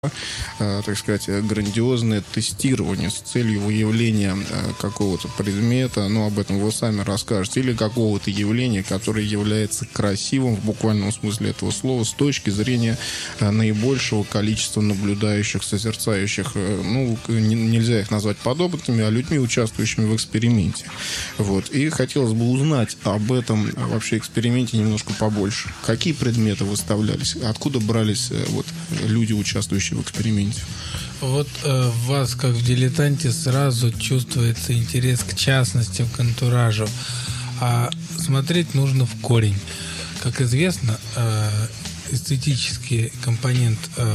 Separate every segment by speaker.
Speaker 1: так сказать, грандиозное тестирование с целью выявления какого-то предмета, ну, об этом вы сами расскажете, или какого-то явления, которое является красивым в буквальном смысле этого слова с точки зрения наибольшего количества наблюдающих, созерцающих, ну, нельзя их назвать подопытными, а людьми, участвующими в эксперименте. Вот. И хотелось бы узнать об этом вообще эксперименте немножко побольше. Какие предметы выставлялись? Откуда брались вот люди, участвующие в эксперименте?
Speaker 2: Вот в вас, как в дилетанте, сразу чувствуется интерес к частностям, к антуражу. А смотреть нужно в корень. Как известно, эстетический компонент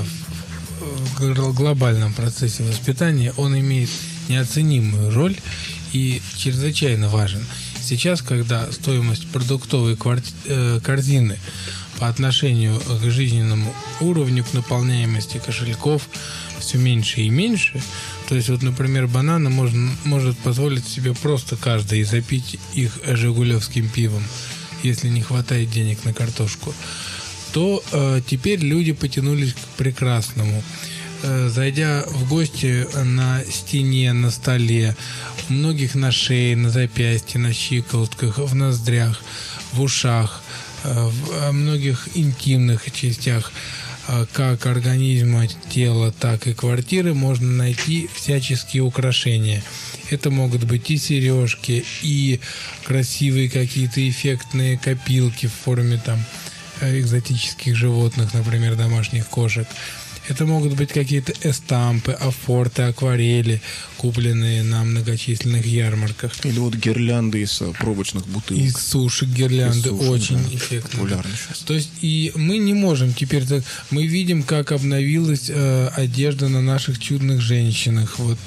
Speaker 2: в глобальном процессе воспитания, он имеет неоценимую роль и чрезвычайно важен. Сейчас, когда стоимость продуктовой корзины по отношению к жизненному уровню, к наполняемости кошельков все меньше и меньше. То есть, вот, например, бананы может позволить себе просто каждый запить их жигулевским пивом, если не хватает денег на картошку. То теперь люди потянулись к прекрасному. Зайдя в гости на стене, на столе, у многих на шее, на запястье, на щиколотках, в ноздрях, в ушах, в многих интимных частях как организма, тела, так и квартиры можно найти всяческие украшения. Это могут быть и сережки, и красивые какие-то эффектные копилки в форме там экзотических животных, например, домашних кошек. Это могут быть какие-то эстампы, афорты, акварели, купленные на многочисленных ярмарках.
Speaker 1: Или вот гирлянды из пробочных бутылок.
Speaker 2: Из сушек гирлянды, очень эффектно.
Speaker 1: Популярно сейчас.
Speaker 2: То есть и мы не можем теперь... Мы видим, как обновилась одежда на наших чудных женщинах. Вот.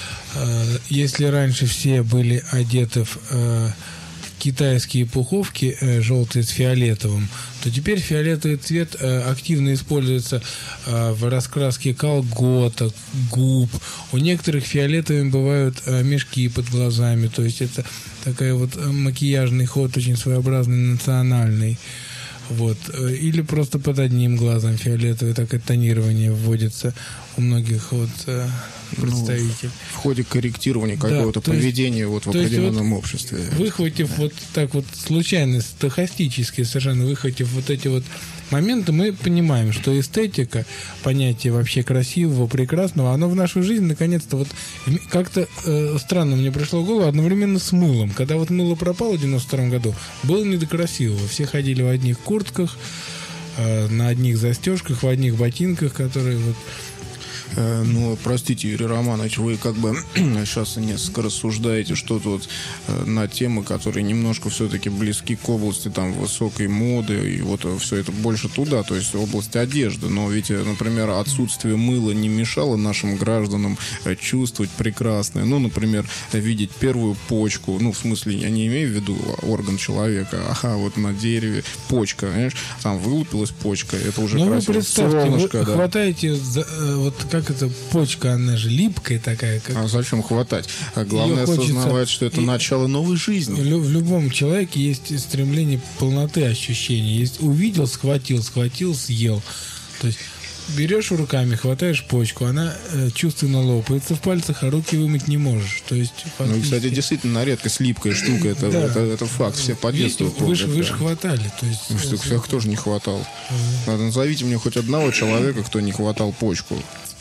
Speaker 2: Если раньше все были одеты в китайские пуховки желтые с фиолетовым, то теперь фиолетовый цвет активно используется в раскраске колготок, губ. У некоторых фиолетовыми бывают мешки под глазами. То есть это такой вот макияжный ход, очень своеобразный, национальный. Вот. Или просто под одним глазом фиолетовое такое тонирование вводится у многих вот представителей.
Speaker 1: В ходе корректирования какого-то поведения вот в определенном обществе.
Speaker 2: Выхватив вот так вот случайно, стохастически совершенно выхватив вот эти вот моменты, мы понимаем, что эстетика, понятие вообще красивого, прекрасного, оно в нашу жизнь наконец-то вот как-то странно мне пришло в голову одновременно с мылом. Когда вот мыло пропало в 92 году, было не до красивого. Все ходили в одних куртках, на одних застежках, в одних ботинках, которые вот...
Speaker 1: Ну, простите, Юрий Романович, вы как бы сейчас несколько рассуждаете что-то вот на темы, которые немножко все-таки близки к области там высокой моды, и вот все это больше туда, то есть область одежды. Но ведь, например, отсутствие мыла не мешало нашим гражданам чувствовать прекрасное. Ну, например, видеть первую почку, ну, в смысле, я не имею в виду орган человека, вот на дереве почка, понимаешь, там вылупилась почка, это уже красиво.
Speaker 2: Ну, вы представьте,
Speaker 1: солнышко,
Speaker 2: вы хватаете вот как эта почка, она же липкая такая.
Speaker 1: А зачем хватать? Главное осознавать, что это начало новой жизни.
Speaker 2: В любом человеке есть стремление полноты ощущений. Есть увидел, схватил, съел. То есть берешь руками, хватаешь почку, она чувственно лопается в пальцах, а руки вымыть не можешь. То есть,
Speaker 1: фактически... Ну, кстати, действительно, на редкость липкая штука, это факт, все по детству помнят.
Speaker 2: Вы же хватали. То есть,
Speaker 1: всех кто же не хватал? Назовите мне хоть одного человека, кто не хватал почку.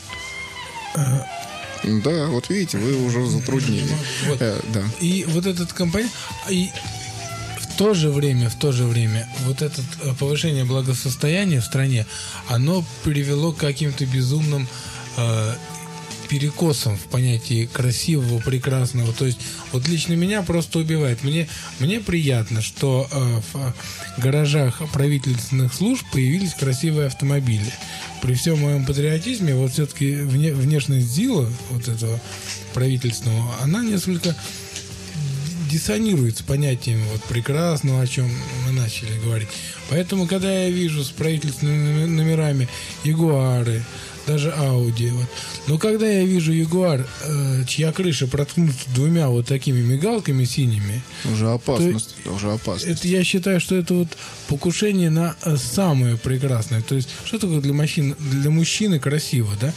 Speaker 1: Да, вот видите, вы уже затруднили.
Speaker 2: Вот.
Speaker 1: Да.
Speaker 2: И вот этот компонент... И в то же время вот это повышение благосостояния в стране, оно привело к каким-то безумным перекосам в понятии красивого, прекрасного. То есть вот лично меня просто убивает. Мне приятно, что в гаражах правительственных служб появились красивые автомобили. При всем моем патриотизме, вот все-таки внешность ЗИЛа, вот этого правительственного, она несколько диссонирует с понятием вот прекрасного, о чем мы начали говорить. Поэтому, когда я вижу с правительственными номерами Ягуары, даже Audi. Вот. Но когда я вижу Jaguar, чья крыша проткнута двумя вот такими мигалками синими,
Speaker 1: уже опасность. Уже опасность.
Speaker 2: Я считаю, что это вот покушение на самое прекрасное. То есть, что такое для мужчины красиво, да?